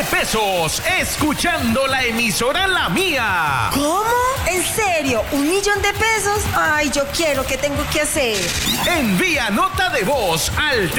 pesos escuchando la emisora La Mía. ¿Cómo? ¿En serio? ¿1.000.000 de pesos? Ay, yo quiero. ¿Qué tengo que hacer? Envía nota de voz al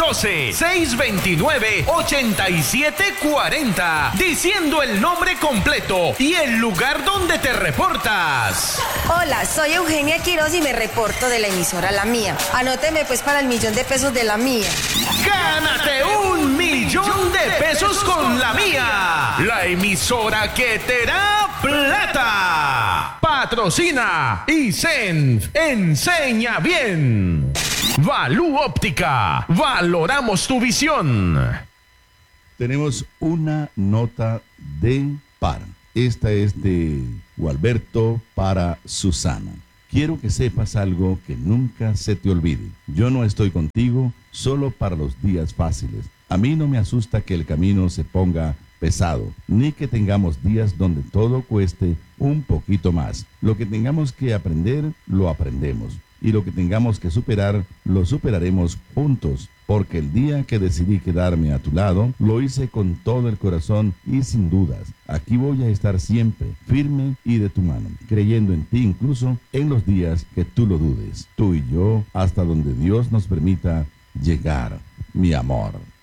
312-629-8740 diciendo el nombre completo y el lugar donde te reportas. Hola, soy Eugenia Quiroz y me reporto de la emisora La Mía. Anóteme pues para el 1.000.000 de pesos de La Mía. ¡Gánate 1.000.000 de pesos con La Mía! La emisora que te da plata. Patrocina Isenf Enseña Bien. Valú Óptica. Valoramos tu visión. Tenemos una nota de par. Esta es de Gualberto para Susana. Quiero que sepas algo que nunca se te olvide. Yo no estoy contigo solo para los días fáciles. A mí no me asusta que el camino se ponga pesado, ni que tengamos días donde todo cueste un poquito más. Lo que tengamos que aprender, lo aprendemos. Y lo que tengamos que superar, lo superaremos juntos. Porque el día que decidí quedarme a tu lado, lo hice con todo el corazón y sin dudas. Aquí voy a estar siempre, firme y de tu mano, creyendo en ti incluso en los días que tú lo dudes. Tú y yo, hasta donde Dios nos permita llegar, mi amor.